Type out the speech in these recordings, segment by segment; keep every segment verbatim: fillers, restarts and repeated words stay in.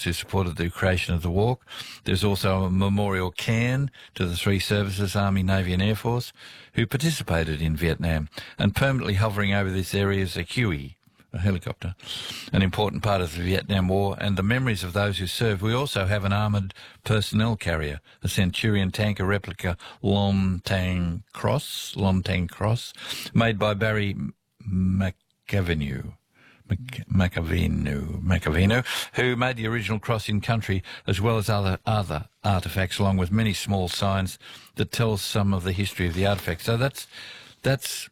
who supported the creation of the walk. There's also a memorial cairn to the three services, Army, Navy and Air Force, who participated in Vietnam. And permanently hovering over this area is a Huey, a helicopter, an important part of the Vietnam War and the memories of those who served. We also have an armoured personnel carrier, a Centurion tanker replica Lom Tang Cross, Lom Tang Cross, made by Barry McAvenue. Macavino, Macavino, who made the original cross in country, as well as other other artefacts, along with many small signs that tell some of the history of the artefacts. So that's that's,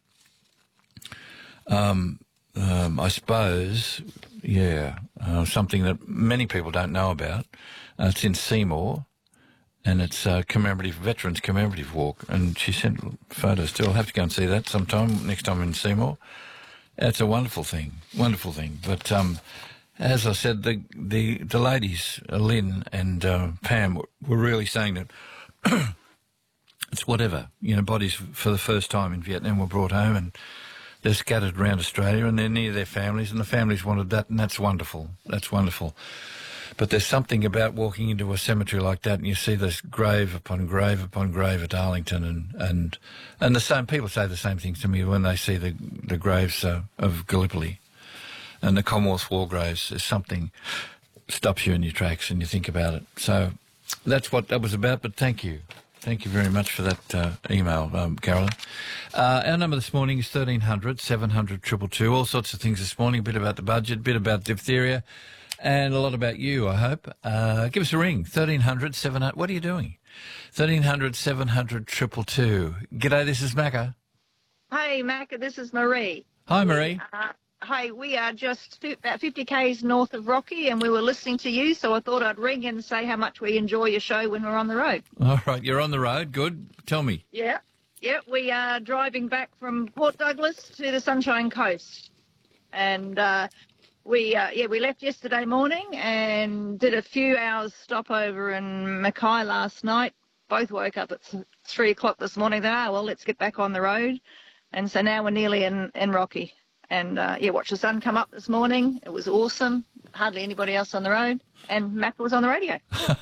um, um, I suppose, yeah, uh, something that many people don't know about. Uh, it's in Seymour, and it's a commemorative veterans commemorative walk. And she sent photos too. I'll have to go and see that sometime next time in Seymour. It's a wonderful thing, wonderful thing. But um, as I said, the the, the ladies, uh, Lynn and uh, Pam, were, were really saying that it's whatever. You know, bodies for the first time in Vietnam were brought home and they're scattered around Australia and they're near their families, and the families wanted that, and that's wonderful. That's wonderful. But there's something about walking into a cemetery like that and you see this grave upon grave upon grave at Arlington, and and, and the same people say the same things to me when they see the the graves uh, of Gallipoli and the Commonwealth war graves. There's something stops you in your tracks and you think about it. So that's what that was about. But thank you. Thank you very much for that uh, email, um, Carolyn. Uh, our number this morning is thirteen hundred, seven hundred, two two two. All sorts of things this morning, a bit about the budget, a bit about diphtheria, and a lot about you, I hope. Uh, give us a ring, thirteen hundred, seven hundred. What are you doing? thirteen hundred, seven hundred, two two two. G'day, this is Macca. Hey, Macca, this is Marie. Hi, Marie. Uh, hey, we are just fi- about fifty kays north of Rocky, and we were listening to you, so I thought I'd ring and say how much we enjoy your show when we're on the road. All right, you're on the road. Good. Tell me. Yeah. Yeah, we are driving back from Port Douglas to the Sunshine Coast. And... Uh, We uh, yeah we left yesterday morning and did a few hours stopover in Mackay last night. Both woke up at th- three o'clock this morning. They ah well let's get back on the road, and so now we're nearly in, in Rocky. And uh, yeah, watched the sun come up this morning. It was awesome. Hardly anybody else on the road, and Mac was on the radio.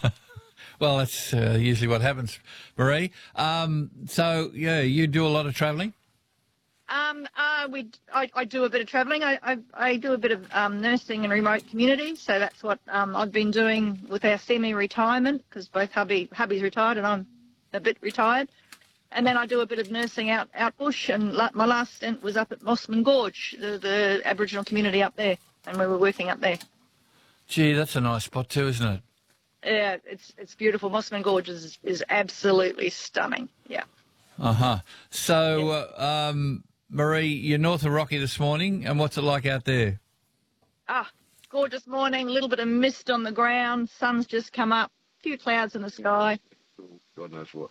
Well, that's uh, usually what happens, Marie. Um, so yeah, you do a lot of travelling. Um, uh, we, I, I do a bit of travelling. I, I, I do a bit of um, nursing in remote communities, so that's what um, I've been doing with our semi-retirement, because both hubby hubby's retired and I'm a bit retired. And then I do a bit of nursing out, out bush, and la- my last stint was up at Mossman Gorge, the, the Aboriginal community up there, and we were working up there. Gee, that's a nice spot too, isn't it? Yeah, it's it's beautiful. Mossman Gorge is, is absolutely stunning, yeah. Uh-huh. So, uh, um... Marie, you're north of Rocky this morning, and what's it like out there? Ah, gorgeous morning, a little bit of mist on the ground, sun's just come up, a few clouds in the sky. God knows what.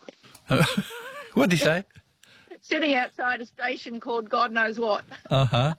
What did he say? Sitting outside a station called God knows what. Uh-huh.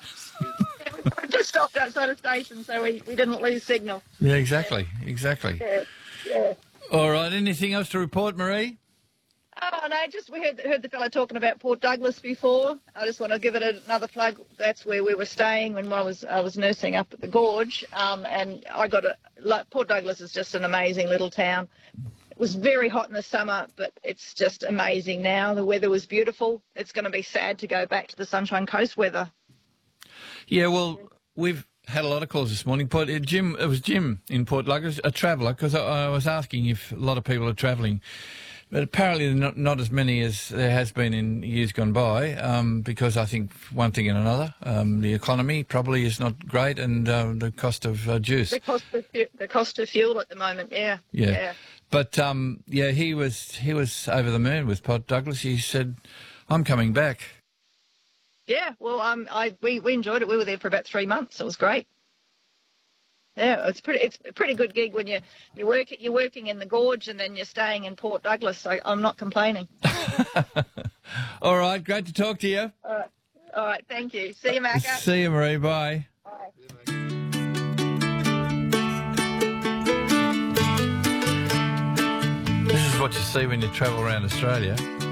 We just stopped outside a station, so we, we didn't lose signal. Yeah, exactly, exactly. Yeah, yeah. All right, anything else to report, Marie? Oh, no, just we heard, heard the fellow talking about Port Douglas before. I just want to give it another plug. That's where we were staying when I was I was nursing up at the Gorge. Um, and I got a... Like, Port Douglas is just an amazing little town. It was very hot in the summer, but it's just amazing now. The weather was beautiful. It's going to be sad to go back to the Sunshine Coast weather. Yeah, well, we've had a lot of calls this morning. Port, uh, Jim, it was Jim in Port Douglas, a traveller, because I, I was asking if a lot of people are travelling. But apparently not, not as many as there has been in years gone by, um, because I think one thing and another, um, the economy probably is not great, and uh, the cost of uh, juice. The cost of the cost of fuel at the moment, yeah. Yeah. yeah. But, um, yeah, he was he was over the moon with Port Douglas. He said, I'm coming back. Yeah, well, um, I we, we enjoyed it. We were there for about three months. It was great. Yeah, it's pretty. It's a pretty good gig when you you work you're working in the Gorge and then you're staying in Port Douglas. So I'm not complaining. All right, great to talk to you. All right, all right. Thank you. See you, Macca. See you, Marie. Bye. Bye. This is what you see when you travel around Australia.